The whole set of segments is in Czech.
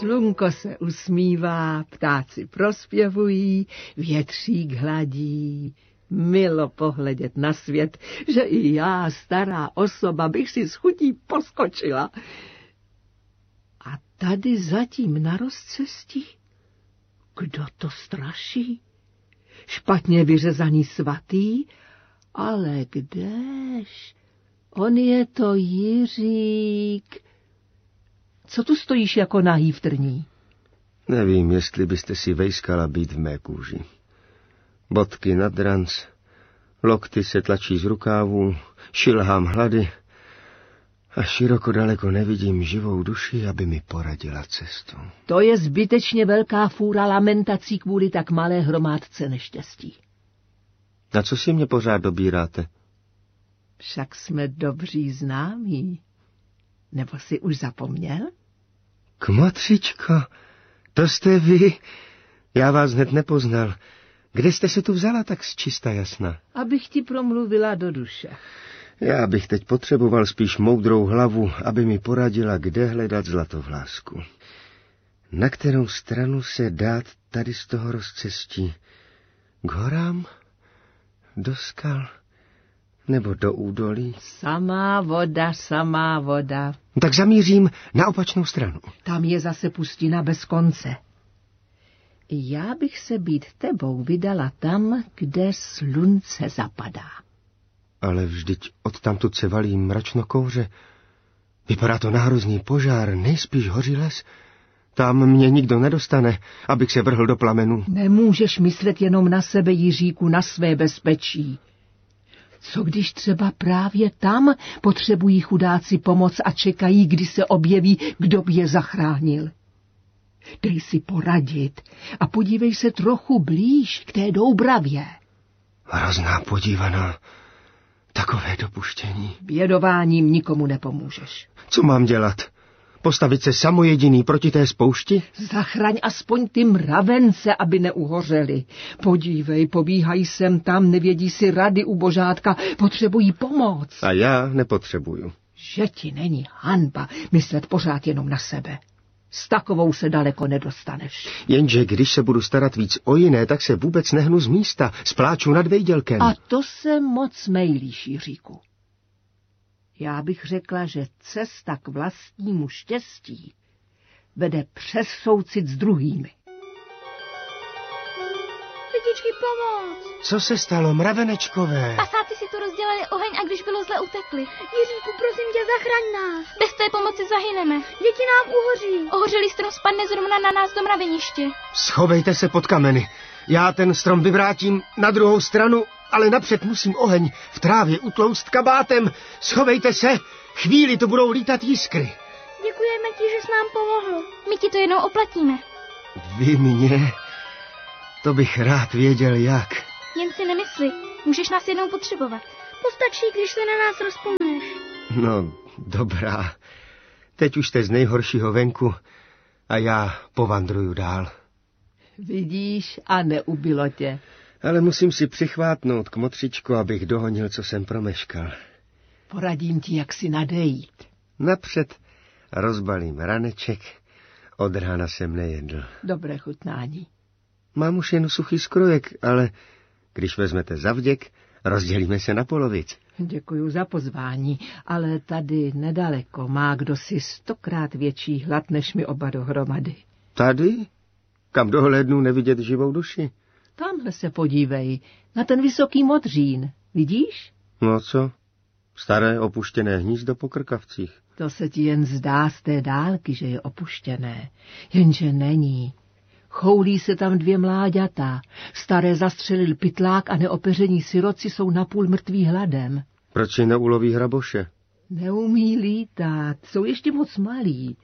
Slunko se usmívá, ptáci prospěvují, větřík hladí. Milo pohledět na svět, že i já, stará osoba, bych si s chutí poskočila. A tady zatím na rozcestí, kdo to straší? Špatně vyřezaný svatý, ale kdež? On je to Jiřík. Co tu stojíš jako nahý v trní? Nevím, jestli byste si vejskala být v mé kůži. Bodky nad ranc, lokty se tlačí z rukávů, šilhám hlady a široko daleko nevidím živou duši, aby mi poradila cestu. To je zbytečně velká fůra lamentací kvůli tak malé hromádce neštěstí. Na co si mě pořád dobíráte? Však jsme dobří známí. Nebo jsi už zapomněl? Kmotřičko, to jste vy. Já vás hned nepoznal. Kde jste se tu vzala tak z čista jasna? Abych ti promluvila do duše. Já bych teď potřeboval spíš moudrou hlavu, aby mi poradila, kde hledat zlatovlásku. Na kterou stranu se dát tady z toho rozcestí? K horám? Do skal? Nebo do údolí? Samá voda. Tak zamířím na opačnou stranu. Tam je zase pustina bez konce. Já bych se být tebou vydala tam, kde slunce zapadá. Ale vždyť odtamtud se valí mračnokouře. Vypadá to na hrozný požár, nejspíš hoří les. Tam mě nikdo nedostane, abych se vrhl do plamenů. Nemůžeš myslet jenom na sebe, Jiříku, na své bezpečí. Co když třeba právě tam potřebují chudáci pomoc a čekají, kdy se objeví, kdo by je zachránil? Dej si poradit a podívej se trochu blíž k té Doubravě. Hrozná podívaná. Takové dopuštění. Bědováním nikomu nepomůžeš. Co mám dělat? Postavit se samojediný proti té spoušti? Zachraň aspoň ty mravence, aby neuhořeli. Podívej, pobíhají sem tam, nevědí si rady u božátka, potřebují pomoc. A já nepotřebuju. Že ti není hanba myslet pořád jenom na sebe. S takovou se daleko nedostaneš. Jenže když se budu starat víc o jiné, tak se vůbec nehnu z místa, spláču nad vejdělkem. A to se moc mejlíš, Jiříku. Já bych řekla, že cesta k vlastnímu štěstí vede přes soucit s druhými. Lidičky, pomoc! Co se stalo, mravenečkové? Pasáci si tu rozdělali oheň a když bylo zle, utekli. Jiříku, prosím tě, zachraň nás. Bez té pomoci zahyneme. Děti nám uhoří. Ohořelý strom spadne zrovna na nás do mraveniště. Schovejte se pod kameny. Já ten strom vyvrátím na druhou stranu, ale napřed musím oheň v trávě utlouct kabátem. Schovejte se, chvíli tu budou lítat jiskry. Děkujeme ti, že jsi nám pomohl. My ti to jednou oplatíme. Vy mě? To bych rád věděl jak. Jen si nemysli, můžeš nás jednou potřebovat. Postačí, když se na nás rozpomneš. No, dobrá. Teď už jste z nejhoršího venku a já povandruju dál. Vidíš, a neubilo tě. Ale musím si přichvátnout, kmotřičko, abych dohonil, co jsem promeškal. Poradím ti, jak si nadejít. Napřed rozbalím raneček, od rána jsem nejedl. Dobré chutnání. Mám už jen suchý skrojek, ale když vezmete zavděk, rozdělíme se na polovic. Děkuju za pozvání, ale tady nedaleko má kdosi 100krát větší hlad, než my oba dohromady. Tady? Kam dohlédnu nevidět živou duši? Tamhle se podívej, na ten vysoký modřín. Vidíš? No co? Staré opuštěné hnízdo po krkavcích. To se ti jen zdá z té dálky, že je opuštěné, jenže není. Choulí se tam 2 mláďata. Staré zastřelil pytlák a neopeření siroci jsou napůl mrtví hladem. Proč si neuloví hraboše? Neumí lítat, jsou ještě moc malí.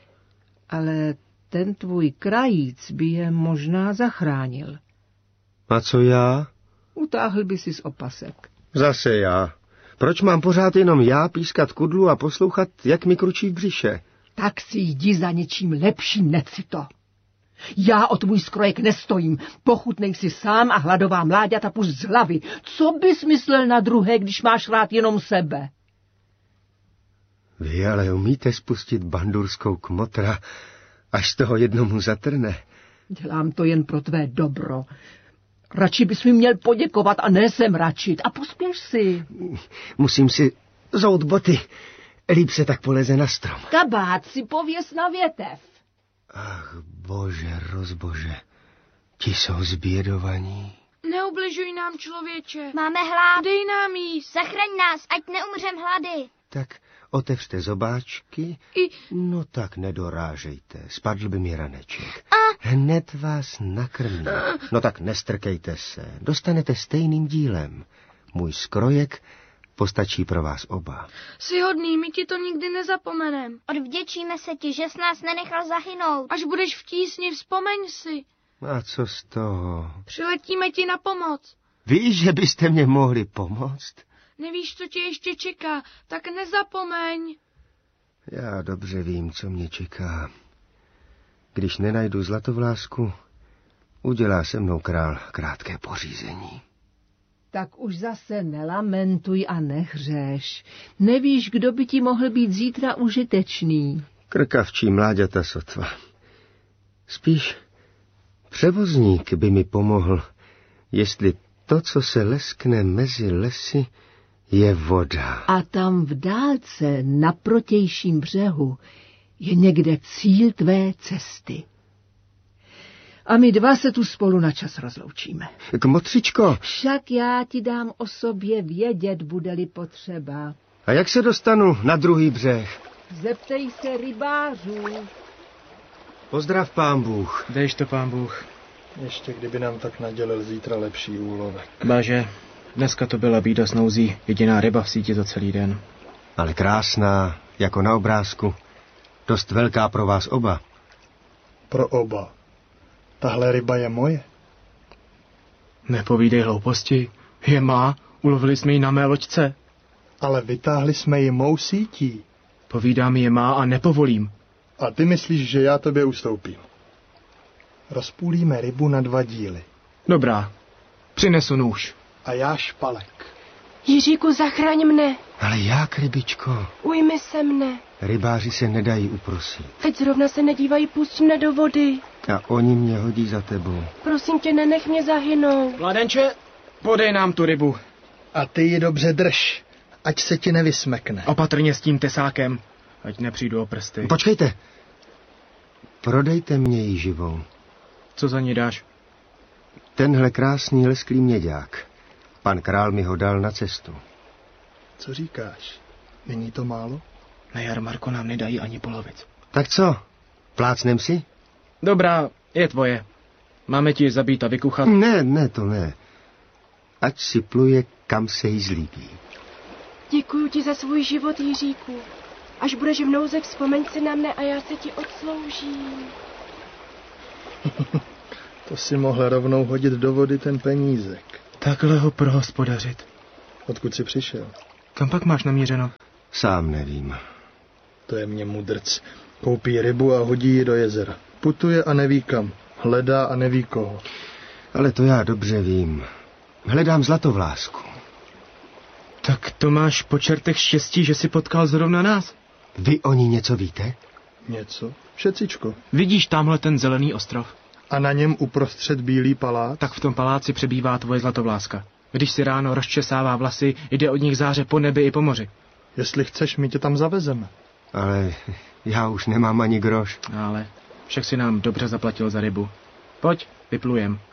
Ale ten tvůj krajíc by je možná zachránil. A co já? Utáhl by si z opasek. Zase já. Proč mám pořád jenom já pískat kudlu a poslouchat, jak mi kručí v břiše? Tak si jdi za něčím lepším, necito. Já o tvůj skrojek nestojím. Pochutnej si sám a hladová mláďata pusť z hlavy. Co bys myslel na druhé, když máš rád jenom sebe? Vy ale umíte spustit bandurskou kmotra až z toho jednomu zatrne. Dělám to jen pro tvé dobro. Radši bys mi měl poděkovat a ne se mračit. A pospěš si. Musím si zout boty. Líp se tak poleze na strom. Kabát si pověs na větev. Ach, bože, rozbože. Ti jsou zbědovaní. Neubližuj nám, člověče. Máme hlad. Dej nám jíst. Zachraň nás, ať neumřem hlady. Tak otevřte zobáčky. No tak nedorážejte, spadl by mi raneček. Hned vás nakrmím. No tak nestrkejte se, dostanete stejným dílem. Můj skrojek postačí pro vás oba. Jsi hodný, my ti to nikdy nezapomenem. Odvděčíme se ti, že jsi nás nenechal zahynout. Až budeš v tísni, vzpomeň si. A co z toho? Přiletíme ti na pomoc. Víš, že byste mě mohli pomoct? Nevíš, co tě ještě čeká, tak nezapomeň. Já dobře vím, co mě čeká. Když nenajdu zlatovlásku, udělá se mnou král krátké pořízení. Tak už zase nelamentuj a nehřeš. Nevíš, kdo by ti mohl být zítra užitečný. Krkavčí mláďata sotva. Spíš převozník by mi pomohl, jestli to, co se leskne mezi lesy, je voda. A tam v dálce, na protějším břehu, je někde cíl tvé cesty. A my dva se tu spolu na čas rozloučíme. Kmotřičko! Však já ti dám o sobě vědět, bude-li potřeba. A jak se dostanu na druhý břeh? Zeptej se rybářů. Pozdrav, pán Bůh. Dejš to, pán Bůh. Ještě kdyby nám tak nadělil zítra lepší úlovek. Baže, dneska to byla bída s nouzí, jediná ryba v síti za celý den. Ale krásná, jako na obrázku. Dost velká pro vás oba. Pro oba. Tahle ryba je moje. Nepovídej hlouposti. Je má, ulovili jsme ji na mé loďce. Ale vytáhli jsme ji mou sítí. Povídám, je má a nepovolím. A ty myslíš, že já tobě ustoupím. Rozpůlíme rybu na 2 díly. Dobrá, přinesu nůž. A já špalek. Jiříku, zachraň mne. Ale jak, rybičko? Ujmi se mne. Rybáři se nedají uprosit. Teď zrovna se nedívají, pusť mne do vody. A oni mě hodí za tebou. Prosím tě, nenech mě zahynout. Mladenče, podej nám tu rybu. A ty ji dobře drž, ať se ti nevysmekne. Opatrně s tím tesákem, ať nepřijdu o prsty. Počkejte. Prodejte mě ji živou. Co za ní dáš? Tenhle krásný lesklý měďák. Pan král mi ho dal na cestu. Co říkáš? Není to málo? Na jarmarku nám nedají ani polovic. Tak co? Plácnem si? Dobrá, je tvoje. Máme ti zabít a vykuchat? Ne, to ne. Ať si pluje, kam se jí zlíbí. Děkuju ti za svůj život, Jiříku. Až budeš v nouzi, vzpomeň si na mne a já se ti odsloužím. To si mohl rovnou hodit do vody ten penízek. Takhle ho prohospodařit. Odkud jsi přišel? Kam pak máš namířeno? Sám nevím. To je mě mudrc. Koupí rybu a hodí ji do jezera. Putuje a neví kam. Hledá a neví koho. Ale to já dobře vím. Hledám zlatovlásku. Tak to máš po čertech štěstí, že si potkal zrovna nás. Vy o ní něco víte? Něco? Šecičko. Vidíš tamhle ten zelený ostrov? A na něm uprostřed bílý palác? Tak v tom paláci přebývá tvoje zlatovláska. Když si ráno rozčesává vlasy, jde od nich záře po nebi i po moři. Jestli chceš, my tě tam zavezeme. Ale já už nemám ani groš. Ale však si nám dobře zaplatil za rybu. Pojď, vyplujem.